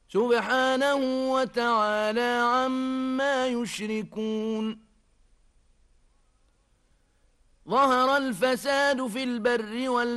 سبحانه وتعالى عما يشركون. ظهر الفساد في البر والبحر